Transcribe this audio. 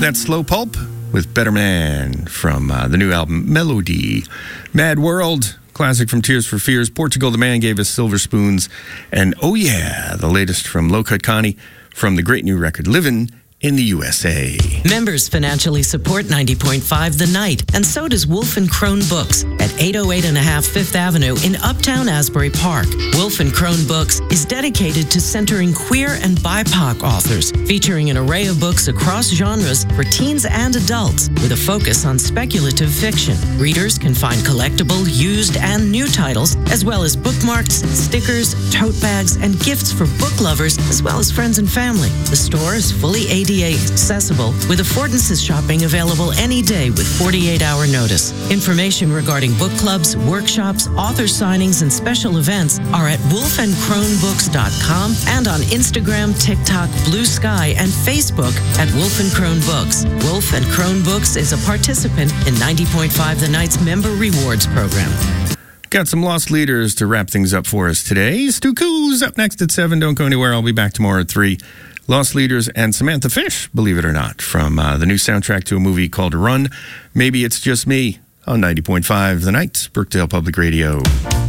That's Slow Pulp with Better Man from the new album Melody. Mad World, classic from Tears for Fears. Portugal the Man gave us Silver Spoons. And oh yeah, the latest from Low Cut Connie from the great new record Livin' in the USA. Members financially support 90.5 The Night, and so does Wolf & Crone Books at 808.5 Fifth Avenue in Uptown Asbury Park. Wolf & Crone Books is dedicated to centering queer and BIPOC authors, featuring an array of books across genres for teens and adults, with a focus on speculative fiction. Readers can find collectible, used, and new titles, as well as bookmarks, stickers, tote bags, and gifts for book lovers, as well as friends and family. The store is fully ADA accessible, with affordances shopping available any day with 48-hour notice. Information regarding book clubs, workshops, author signings, and special events are at wolfandcronebooks.com and on Instagram, TikTok, Blue Sky, and Facebook at Wolf & Crone Books. Wolf & Crone Books is a participant in 90.5 The Night's member rewards program. Got some lost leaders to wrap things up for us today. Stu Coos up next at 7. Don't go anywhere. I'll be back tomorrow at 3. Lost Leaders and Samantha Fish, believe it or not, from the new soundtrack to a movie called Run. Maybe It's Just Me on 90.5 The Night, Brookdale Public Radio.